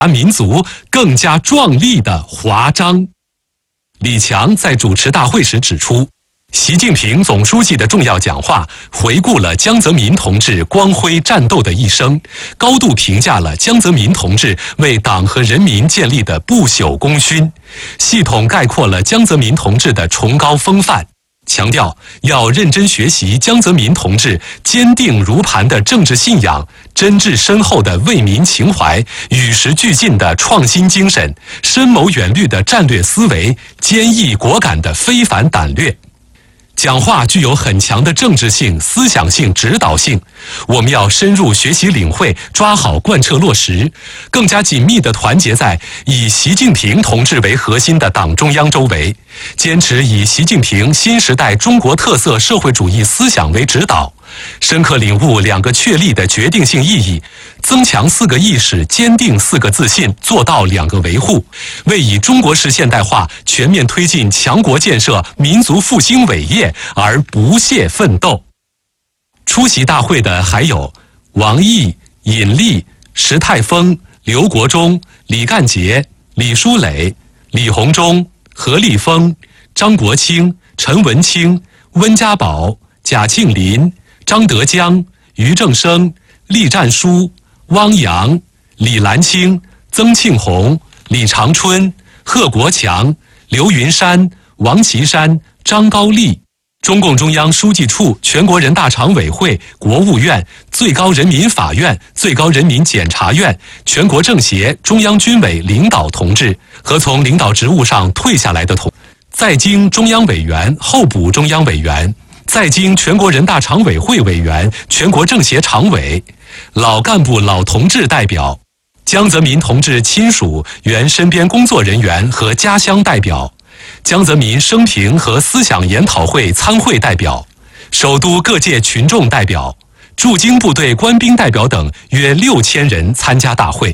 民族更加壮丽的华章。李强在主持大会时指出，习近平总书记的重要讲话回顾了江泽民同志光辉战斗的一生，高度评价了江泽民同志为党和人民建立的不朽功勋，系统概括了江泽民同志的崇高风范，强调要认真学习江泽民同志坚定如磐的政治信仰、真挚深厚的为民情怀、与时俱进的创新精神、深谋远虑的战略思维、坚毅果敢的非凡胆略。讲话具有很强的政治性、思想性、指导性，我们要深入学习领会，抓好贯彻落实，更加紧密地团结在以习近平同志为核心的党中央周围，坚持以习近平新时代中国特色社会主义思想为指导，深刻领悟2个确立的决定性意义，增强4个意识，坚定4个自信，做到2个维护，为以中国式现代化全面推进强国建设、民族复兴伟业而不懈奋斗。出席大会的还有王毅、尹力、石泰峰、刘国中、李干杰、李书磊、李鸿忠、何立峰、张国清、陈文清、温家宝、贾庆林、张德江、俞正声、栗战书、汪洋、李兰清、曾庆红、李长春、贺国强、刘云山、王岐山、张高丽，中共中央书记处、全国人大常委会、国务院、最高人民法院、最高人民检察院、全国政协、中央军委领导同志和从领导职务上退下来的同志，在京中央委员、候补中央委员，在京全国人大常委会委员、全国政协常委，老干部、老同志代表，江泽民同志亲属、原身边工作人员和家乡代表，江泽民生平和思想研讨会参会代表，首都各界群众代表，驻京部队官兵代表等约6000人参加大会。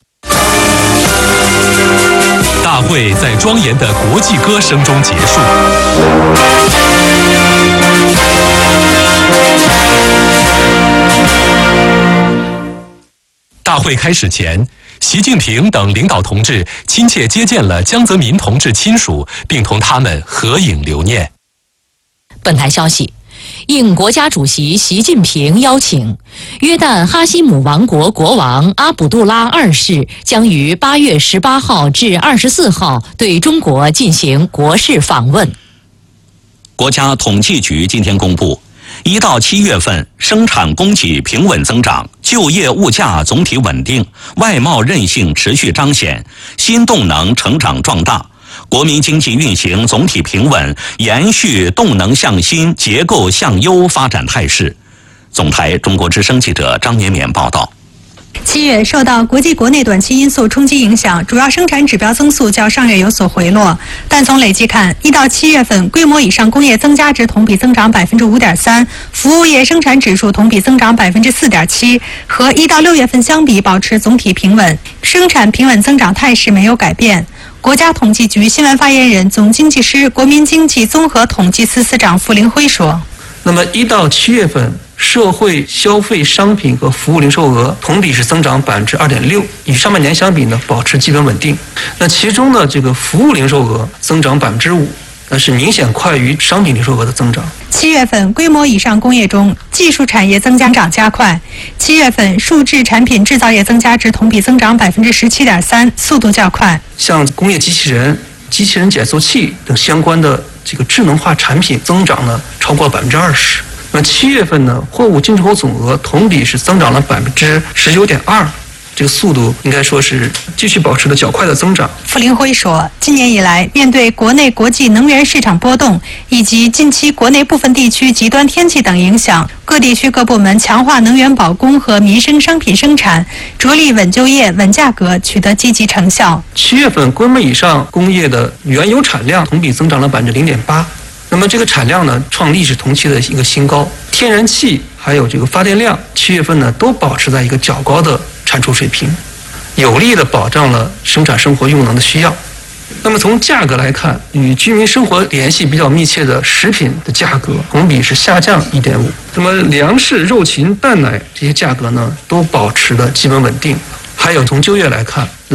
大会在庄严的国际歌声中结束。大会开始前，习近平等领导同志亲切接见了江泽民同志亲属，并同他们合影留念。 本台消息，应国家主席习近平邀请，约旦哈希姆王国国王阿卜杜拉2世将于8月18号至24号对中国进行国事访问。 国家统计局今天公布，1到7月份生产供给平稳增长，就业物价总体稳定，外贸韧性持续彰显，新动能成长壮大，国民经济运行总体平稳，延续动能向新、结构向优发展态势。总台中国之声记者张绵绵报道。 7月受到国际国内短期因素冲击影响，主要生产指标增速较上月有所回落，但从累计看，1到7月份规模以上工业增加值同比增长5.3%，服务业生产指数同比增长4.7%，和1到6月份相比保持总体平稳，生产平稳增长态势没有改变。国家统计局新闻发言人、总经济师、国民经济综合统计司司长傅林辉说：“ 那么1到7月份。社会消费商品和服务零售额同比是增长2.6%，与上半年相比呢，保持基本稳定。那其中呢，这个服务零售额增长5%，那是明显快于商品零售额的增长。 7月份规模以上工业中，技术产业增长加快。7月份数制产品制造业增加值同比增长17.3%，速度较快。 像工业机器人、机器人减速器等相关的这个智能化产品增长呢，超过了20%。那7月份呢，货物进出口总额同比是增长了19.2%，这个速度应该说是继续保持了较快的增长。 傅林辉说，今年以来，面对国内国际能源市场波动以及近期国内部分地区极端天气等影响，各地区各部门强化能源保供和民生商品生产，着力稳就业、稳价格，取得积极成效。 7月份规模以上工业的原油产量同比增长了0.8%。那么这个产量呢，创历史同期的一个新高，天然气还有这个发电量，7月份呢都保持在一个较高的产出水平，有力的保障了生产生活用能的需要。那么从价格来看，与居民生活联系比较密切的食品的价格同比是下降1.5%。那么粮食、肉禽、蛋奶这些价格呢，都保持的基本稳定。 还有从就业来看，